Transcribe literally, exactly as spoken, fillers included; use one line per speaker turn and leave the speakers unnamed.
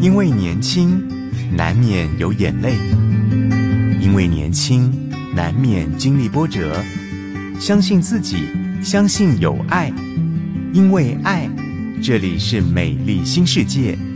因为年轻，难免有眼泪；因为年轻，难免经历波折。相信自己，相信有爱，因为爱，这里是美丽新世界。